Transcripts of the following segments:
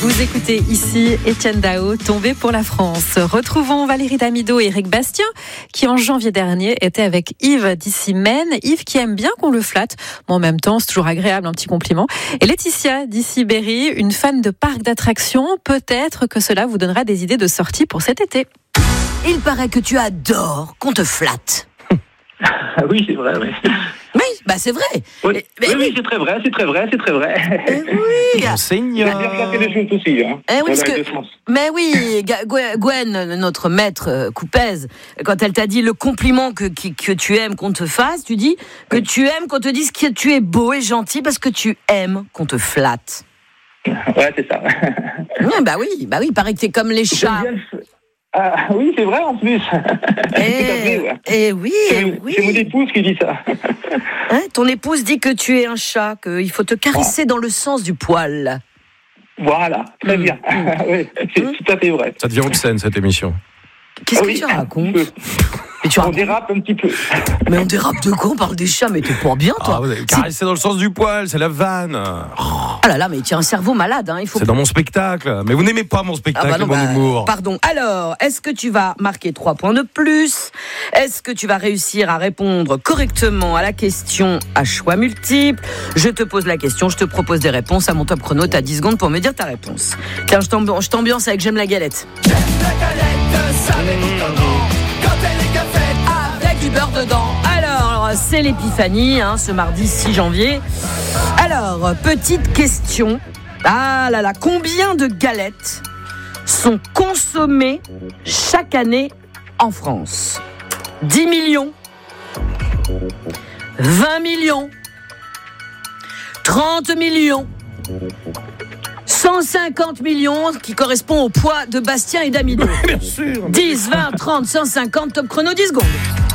Vous écoutez ici Étienne Dao, Tombé pour la France. Retrouvons Valérie Damido et Eric Bastien, qui en janvier dernier étaient avec Yves d'ici Maine. Yves qui aime bien qu'on le flatte, mais en même temps c'est toujours agréable, un petit compliment. Et Laetitia d'ici Berry, une fan de parcs d'attractions. Peut-être que cela vous donnera des idées de sortie pour cet été. Il paraît que tu adores qu'on te flatte. Oui, c'est vrai, oui. Oui, bah c'est vrai. Oui, c'est très vrai. Oui. Il a bien placé les choses aussi, hein. Oui, mais oui, Gwen, notre maître Coupez, quand elle t'a dit le compliment que tu aimes qu'on te fasse, tu dis que tu aimes qu'on te dise que tu es beau et gentil parce que tu aimes qu'on te flatte. Ouais, c'est ça. Bah oui, il paraît que t'es comme les chats. Oui, c'est vrai en plus. Et oui. C'est mon épouse qui dit ça. Hein, ton épouse dit que tu es un chat, qu'il faut te caresser dans le sens du poil. Voilà, très bien. Oui, c'est tout à fait vrai. Ça devient obscène cette émission. Qu'est-ce que tu racontes? On dérape un petit peu. Mais on dérape de quoi? On parle des chats, mais t'es pas bien, toi. Vous avez caressé dans le sens du poil, c'est la vanne. Ah là là, mais tu as un cerveau malade, hein. C'est dans mon spectacle. Mais vous n'aimez pas mon spectacle, mon humour. Pardon. Alors, est-ce que tu vas marquer 3 points de plus? Est-ce que tu vas réussir à répondre correctement à la question à choix multiples? Je te pose la question, je te propose des réponses. À mon top chrono, t'as 10 secondes pour me dire ta réponse. Tiens, je t'ambiance avec J'aime la galette. J'aime la galette, ça quand elle est bien faite, avec du beurre dedans. Alors, c'est l'épiphanie, ce mardi 6 janvier. Alors, petite question. Ah là là, combien de galettes sont consommées chaque année en France? 10 millions, 20 millions, 30 millions, 150 millions, qui correspond au poids de Bastien et d'Amido. Bien sûr. 10, 20, 30, 150, top chrono, 10 secondes.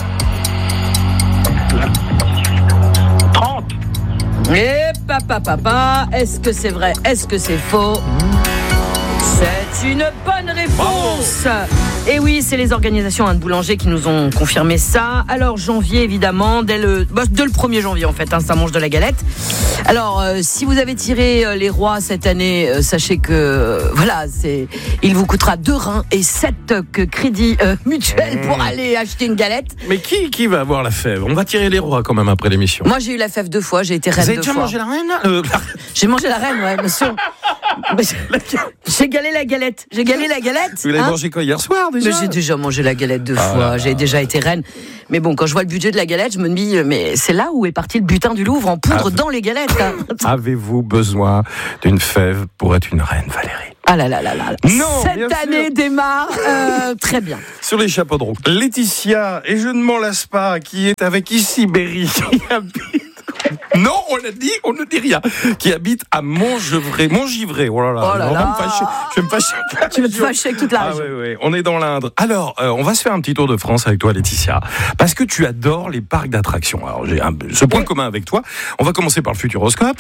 30. Et papa, est-ce que c'est vrai? Est-ce que c'est faux? C'est une bonne réponse. Et oui, c'est les organisations de boulangers qui nous ont confirmé ça. Alors, janvier, évidemment, dès le 1er janvier, en fait, ça mange de la galette. Alors, si vous avez tiré les rois cette année, sachez que, il vous coûtera 2 reins et 7 crédits mutuels pour aller acheter une galette. Mais qui va avoir la fève? On va tirer les rois quand même après l'émission. Moi, j'ai eu la fève 2 fois, j'ai été reine 2 fois. Vous avez déjà mangé la reine? J'ai mangé la reine, ouais, bien sûr. J'ai galé la galette. Vous l'avez mangé quoi, hier soir déjà? Mais j'ai déjà mangé la galette 2 fois. J'ai déjà été reine. Mais bon, quand je vois le budget de la galette, je me dis, mais c'est là où est parti le butin du Louvre en poudre dans les galettes. Avez-vous besoin d'une fève pour être une reine, Valérie? Ah là là là là. Non, cette année démarre très bien. Sur les chapeaux de roue, Laetitia, et je ne m'en lasse pas, qui est avec ici Berry, qui habite... Non, on l'a dit, on ne dit rien. Qui habite à Montgivray. Oh là là, je vais me fâcher. Tu vas te fâcher avec toute la région. Oui, on est dans l'Indre. Alors, on va se faire un petit tour de France avec toi, Laetitia, parce que tu adores les parcs d'attractions. Alors, j'ai ce point commun avec toi. On va commencer par le Futuroscope.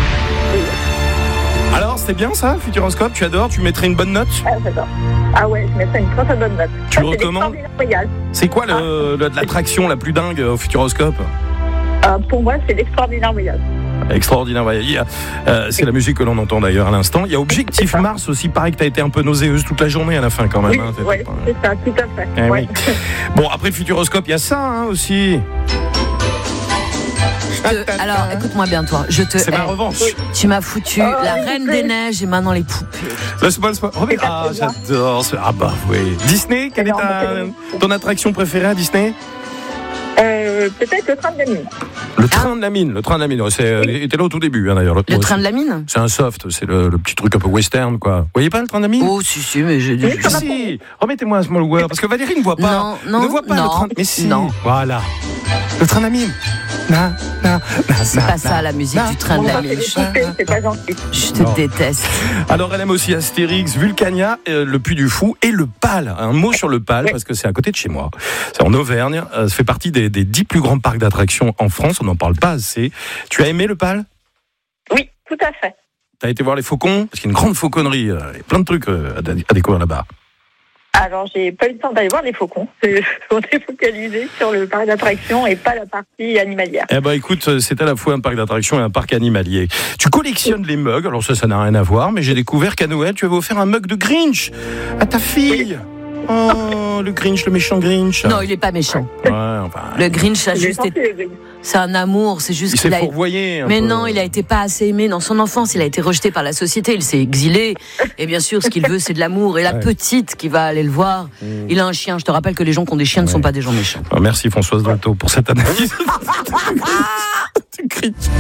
Alors, c'était bien ça, le Futuroscope? Tu adores? Tu mettrais une bonne note? J'adore. Ah ouais, je mettrais une très très bonne note. Tu le recommandes? C'est quoi l'attraction la plus dingue au Futuroscope? Pour moi, c'est l'Extraordinaire Voyage. Extraordinaire Voyage. C'est la musique que l'on entend d'ailleurs à l'instant. Il y a Objectif Mars aussi. Pareil que tu as été un peu nauséeuse toute la journée à la fin quand même. Oui, c'est ça, tout à fait. Oui. Bon, après le Futuroscope, il y a ça aussi. Alors, écoute-moi bien, toi. C'est ma revanche. Tu m'as foutu la Reine des Neiges et maintenant les poupées. J'adore. Ah bah oui. Disney, quelle est ton attraction préférée à Disney? Peut-être le train de la mine. Le train de la mine. Était là au tout début, d'ailleurs. Le train de la mine? C'est un soft, c'est le petit truc un peu western, quoi. Vous voyez pas le train de la mine? Oh, si, mais j'ai dit. Si, remettez-moi un small world, parce que Valérie ne voit pas. Non, ne voit pas le train. Mais si. Non. Voilà. Le train de la mine. C'est pas ça la musique du train de la mine. C'est pas gentil. Je te déteste. Alors elle aime aussi Astérix, Vulcania, le Puy du Fou et le PAL. Un mot sur le PAL, parce que c'est à côté de chez moi. C'est en Auvergne. Ça fait partie des 10 plus grands parcs d'attractions en France. On n'en parle pas assez. Tu as aimé le PAL? Oui, tout à fait. Tu as été voir les faucons? Parce qu'il y a une grande fauconnerie. Il y a plein de trucs à découvrir là-bas. Alors, j'ai pas eu le temps d'aller voir les faucons. On est focalisé sur le parc d'attractions et pas la partie animalière. Eh ben, écoute, c'est à la fois un parc d'attractions et un parc animalier. Tu collectionnes les mugs, alors ça n'a rien à voir, mais j'ai découvert qu'à Noël, tu avais offert un mug de Grinch à ta fille. Oh, le Grinch, le méchant Grinch. Non, il est pas méchant. Ouais, enfin. Le Grinch a juste été... C'est un amour, c'est juste Il s'est fourvoyé. Mais non, il a été pas assez aimé dans son enfance, il a été rejeté par la société, il s'est exilé. Et bien sûr, ce qu'il veut, c'est de l'amour. Et la petite qui va aller le voir, il a un chien. Je te rappelle que les gens qui ont des chiens ne sont pas des gens méchants. Merci Françoise Dolto pour cette analyse. Tu cries.